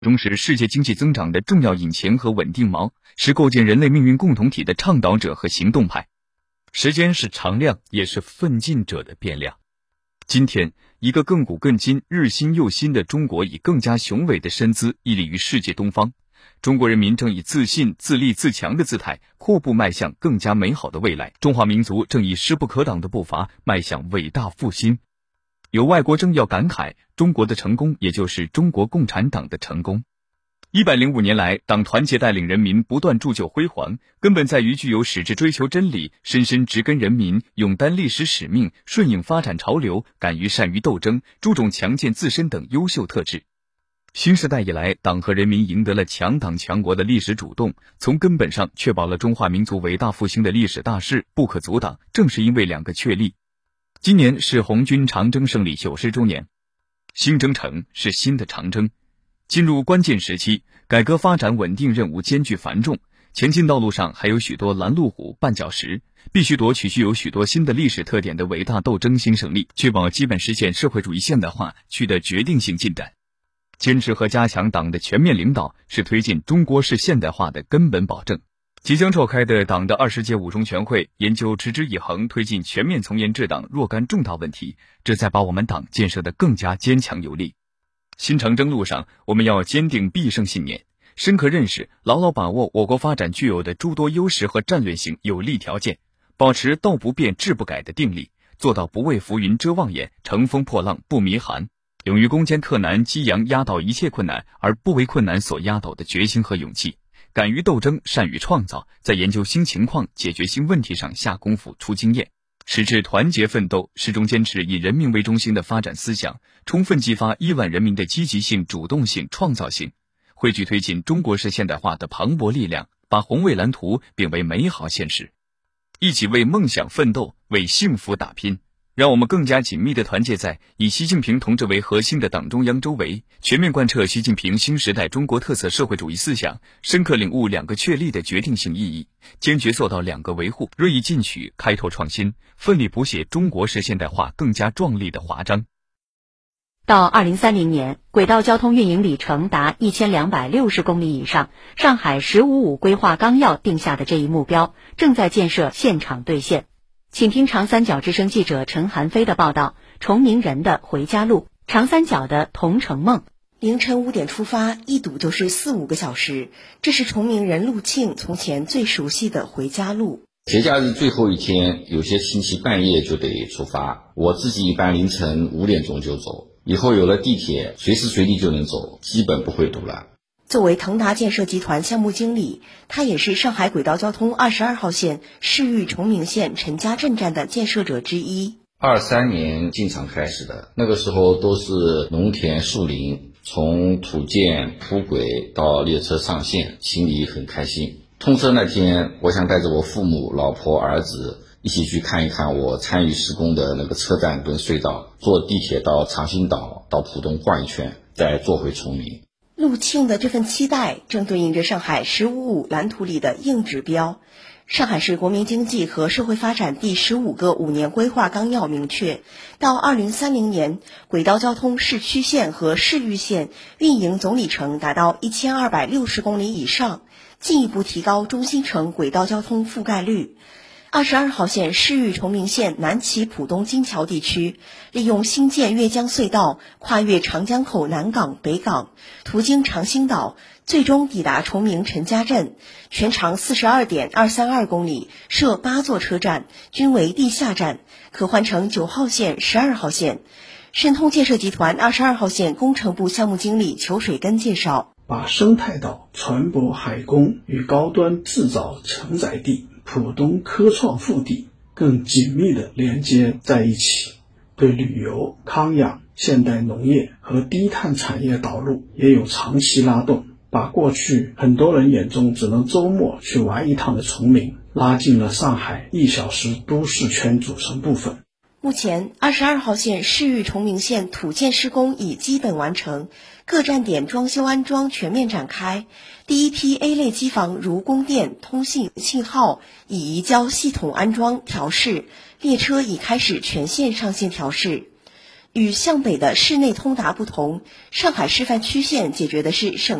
中是世界经济增长的重要引擎和稳定锚，是构建人类命运共同体的倡导者和行动派。 时间是常量，也是奋进者的变量。 今天，一个亘古亘今、日新又新的中国，以更加雄伟的身姿屹立于世界东方。中国人民正以自信、自立、自强的姿态，阔步迈向更加美好的未来。中华民族正以势不可挡的步伐，迈向伟大复兴。有外国政要感慨，中国的成功也就是中国共产党的成功。105年来，党团结带领人民不断铸就辉煌，根本在于具有矢志追求真理、深深植根人民、勇担历史使命、顺应发展潮流、敢于善于斗争、注重强健自身等优秀特质。新时代以来，党和人民赢得了强党强国的历史主动，从根本上确保了中华民族伟大复兴的历史大势不可阻挡。正是因为两个确立，今年是红军长征胜利90周年，新征程是新的长征。进入关键时期，改革发展稳定任务艰巨繁重，前进道路上还有许多拦路虎、绊脚石，必须夺取具有许多新的历史特点的伟大斗争新胜利，确保基本实现社会主义现代化取得决定性进展。坚持和加强党的全面领导，是推进中国式现代化的根本保证。即将召开的党的20届五中全会研究持之以恒推进全面从严治党若干重大问题，这在把我们党建设得更加坚强有力。新长征路上，我们要坚定必胜信念，深刻认识、牢牢把握我国发展具有的诸多优势和战略性有利条件，保持道不变志不改的定力，做到不为浮云遮望眼，乘风破浪不迷寒，勇于攻坚克难，激扬压倒一切困难而不为困难所压倒的决心和勇气，敢于斗争，善于创造，在研究新情况、解决新问题上下功夫出经验，使之团结奋斗，始终坚持以人民为中心的发展思想，充分激发亿万人民的积极性、主动性、创造性，汇聚推进中国式现代化的磅礴力量，把宏伟蓝图变为美好现实，一起为梦想奋斗，为幸福打拼。让我们更加紧密地团结在以习近平同志为核心的党中央周围，全面贯彻习近平新时代中国特色社会主义思想，深刻领悟两个确立的决定性意义，坚决做到两个维护，锐意进取，开拓创新，奋力谱写中国式现代化更加壮丽的华章。 到2030年，轨道交通运营里程达1260公里以上，上海“15+5”规划纲要定下的这一目标，正在建设现场兑现。请听长三角之声记者陈寒飞的报道：崇明人的回家路，长三角的同城梦。 凌晨5点出发，一堵就是4-5个小时，这是崇明人陆庆从前最熟悉的回家路。 节假日最后一天，有些亲戚半夜就得出发，我自己一般凌晨5点钟就走，以后有了地铁，随时随地就能走，基本不会堵了。 作为腾达建设集团项目经理，他也是上海轨道交通22号线市域崇明县陈家镇站的建设者之一。 23年进场开始的，那个时候都是农田树林，从土建铺轨到列车上线，心里很开心。通车那天，我想带着我父母、老婆、儿子一起去看一看我参与施工的那个车站跟隧道，坐地铁到长兴岛、到浦东逛一圈，再坐回崇明。 陆庆的这份期待正对应着上海“15+5”蓝图里的硬指标。上海市国民经济和社会发展第15个5年规划纲要明确，到2030年，轨道交通市区线和市域线运营总里程达到1260公里以上，进一步提高中新城轨道交通覆盖率。22号线市域崇明县南起浦东金桥地区，利用新建越江隧道跨越长江口南港、北港，途经长兴岛，最终抵达崇明陈家镇，全长42.232公里，设8座车站，均为地下站，可换乘9号线、12号线。申通建设集团22号线工程部项目经理裘水根介绍， 把生态岛、船舶海工与高端制造承载地浦东科创腹地更紧密地连接在一起，对旅游、康养、现代农业和低碳产业导入也有长期拉动，把过去很多人眼中只能周末去玩一趟的崇明拉进了上海1小时都市圈组成部分。 目前22号线市域崇明线土建施工已基本完成，各站点装修安装全面展开，第一批 A 类机房如供电、通信、信号已移交系统安装调试，列车已开始全线上线调试。 与向北的市内通达不同，上海示范曲线解决的是省